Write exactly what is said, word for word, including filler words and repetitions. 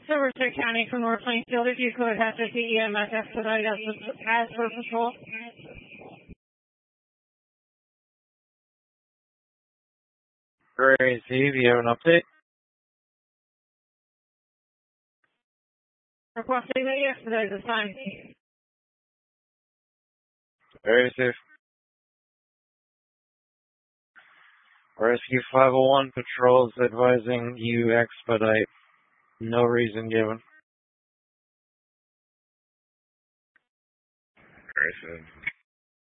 Silverton County from North Plainfield, if you could have the E M S expedite as, as for patrol. Great, Steve, you have an update? Requesting that yesterday this time. Very safe. Rescue five oh one patrols advising you expedite. No reason given. Very safe.